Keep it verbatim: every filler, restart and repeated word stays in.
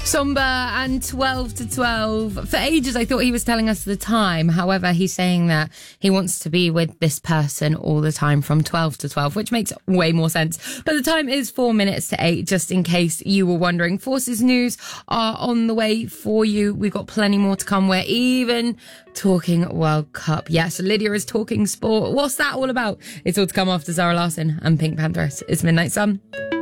Somber and twelve to twelve. For ages, I thought he was telling us the time. However, he's saying that he wants to be with this person all the time from twelve to twelve, which makes way more sense. But the time is four minutes to eight, just in case you were wondering. Forces News are on the way for you. We've got plenty more to come. We're even talking World Cup. Yes, Lydia is talking sport. What's that all about? It's all to come after Zara Larsson and Pink Panthers. It's Midnight Sun.